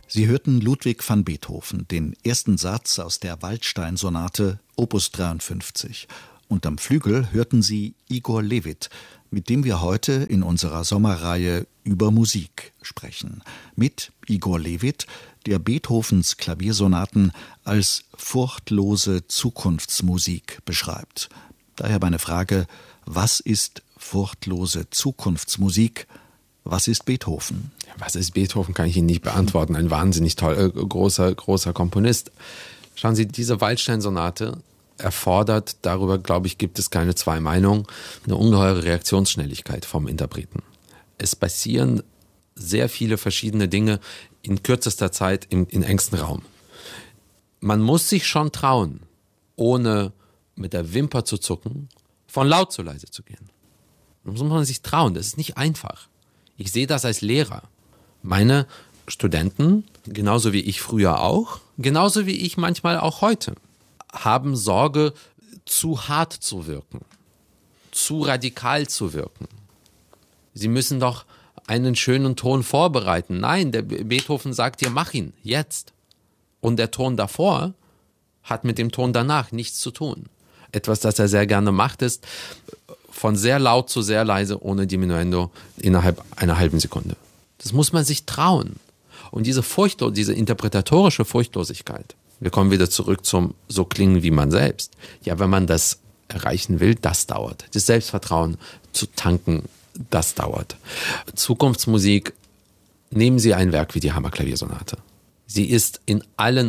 Sie hörten Ludwig van Beethoven, den ersten Satz aus der Waldstein-Sonate, Opus 53. Und am Flügel hörten Sie Igor Levit, mit dem wir heute in unserer Sommerreihe über Musik sprechen. Mit Igor Levit, der Beethovens Klaviersonaten als furchtlose Zukunftsmusik beschreibt. Daher meine Frage: Was ist furchtlose Zukunftsmusik? Was ist Beethoven? Was ist Beethoven, kann ich Ihnen nicht beantworten. Ein wahnsinnig toller, großer Komponist. Schauen Sie, diese Waldstein-Sonate erfordert, darüber, glaube ich, gibt es keine zwei Meinungen, eine ungeheure Reaktionsschnelligkeit vom Interpreten. Es passieren sehr viele verschiedene Dinge in kürzester Zeit in engstem Raum. Man muss sich schon trauen, ohne mit der Wimper zu zucken, von laut zu leise zu gehen. Da muss man sich trauen, das ist nicht einfach. Ich sehe das als Lehrer. Meine Studenten, genauso wie ich früher auch, genauso wie ich manchmal auch heute, haben Sorge, zu hart zu wirken, zu radikal zu wirken. Sie müssen doch einen schönen Ton vorbereiten. Nein, der Beethoven sagt dir, mach ihn, jetzt. Und der Ton davor hat mit dem Ton danach nichts zu tun. Etwas, das er sehr gerne macht, ist von sehr laut zu sehr leise ohne Diminuendo innerhalb einer halben Sekunde. Das muss man sich trauen. Und diese interpretatorische Furchtlosigkeit, wir kommen wieder zurück zum so klingen wie man selbst. Ja, wenn man das erreichen will, das dauert. Das Selbstvertrauen zu tanken, das dauert. Zukunftsmusik, nehmen Sie ein Werk wie die Hammerklaviersonate. Sie ist in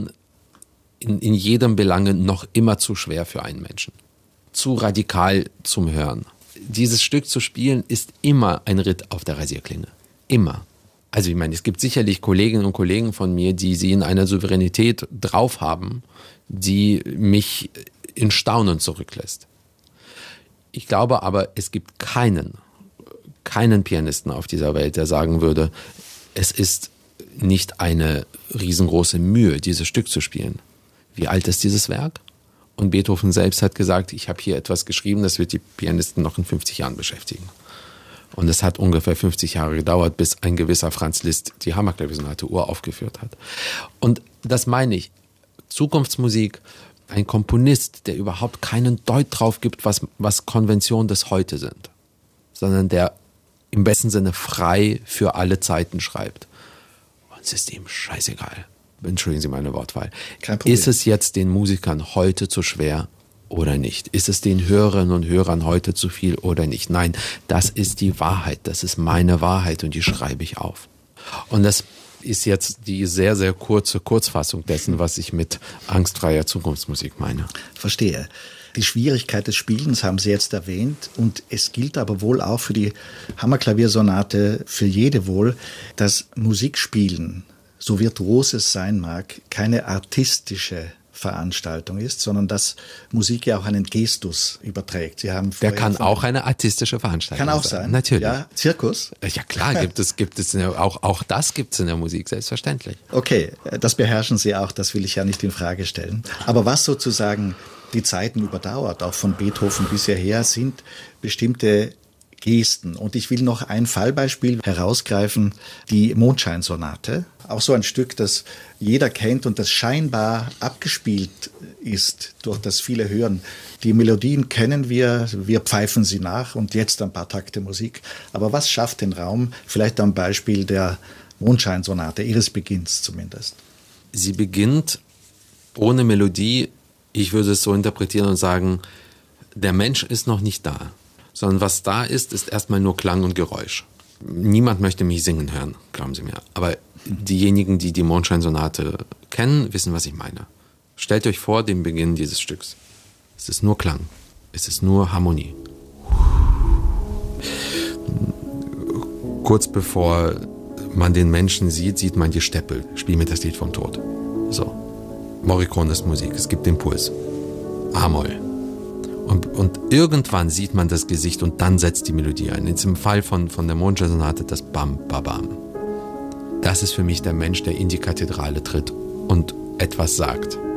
jedem Belange noch immer zu schwer für einen Menschen. Zu radikal zum Hören. Dieses Stück zu spielen ist immer ein Ritt auf der Rasierklinge. Immer. Also ich meine, es gibt sicherlich Kolleginnen und Kollegen von mir, die sie in einer Souveränität drauf haben, die mich in Staunen zurücklässt. Ich glaube aber, es gibt keinen Pianisten auf dieser Welt, der sagen würde, es ist nicht eine riesengroße Mühe, dieses Stück zu spielen. Wie alt ist dieses Werk? Und Beethoven selbst hat gesagt, ich habe hier etwas geschrieben, das wird die Pianisten noch in 50 Jahren beschäftigen. Und es hat ungefähr 50 Jahre gedauert, bis ein gewisser Franz Liszt die Hammerklaviersonate uraufgeführt hat. Und das meine ich, Zukunftsmusik, ein Komponist, der überhaupt keinen Deut drauf gibt, was Konventionen des Heute sind, sondern der im besten Sinne frei für alle Zeiten schreibt. Und es ist ihm scheißegal. Entschuldigen Sie meine Wortwahl. Kein Problem. Ist es jetzt den Musikern heute zu schwer oder nicht? Ist es den Hörerinnen und Hörern heute zu viel oder nicht? Nein, das ist die Wahrheit. Das ist meine Wahrheit und die schreibe ich auf. Und das ist jetzt die sehr, sehr kurze Kurzfassung dessen, was ich mit angstfreier Zukunftsmusik meine. Verstehe. Die Schwierigkeit des Spielens haben Sie jetzt erwähnt und es gilt aber wohl auch für die Hammerklaviersonate, für jede wohl, dass Musikspielen, so virtuos es sein mag, keine artistische Veranstaltung ist, sondern dass Musik ja auch einen Gestus überträgt. Sie haben der kann auch eine artistische Veranstaltung sein. Kann auch sein. Natürlich. Ja, Zirkus? Ja klar, gibt es auch das gibt es in der Musik, selbstverständlich. Okay, das beherrschen Sie auch, das will ich ja nicht in Frage stellen. Aber was sozusagen die Zeiten überdauert, auch von Beethoven bisher her, sind bestimmte Gesten. Und ich will noch ein Fallbeispiel herausgreifen, die Mondscheinsonate. Auch so ein Stück, das jeder kennt und das scheinbar abgespielt ist durch das viele Hören. Die Melodien kennen wir pfeifen sie nach und jetzt ein paar Takte Musik. Aber was schafft den Raum? Vielleicht am Beispiel der Mondscheinsonate, ihres Beginns zumindest. Sie beginnt ohne Melodie, ich würde es so interpretieren und sagen, der Mensch ist noch nicht da. Sondern was da ist erstmal nur Klang und Geräusch. Niemand möchte mich singen hören, glauben Sie mir. Aber diejenigen, die die Mondscheinsonate kennen, wissen, was ich meine. Stellt euch vor den Beginn dieses Stücks. Es ist nur Klang. Es ist nur Harmonie. Kurz bevor man den Menschen sieht man die Steppe. Spiel mir das Lied vom Tod. So. Morricones Musik. Es gibt Impuls. A-Moll. Und irgendwann sieht man das Gesicht und dann setzt die Melodie ein. Jetzt im Fall von der Mondscheinsonate das Bam, Babam. Das ist für mich der Mensch, der in die Kathedrale tritt und etwas sagt.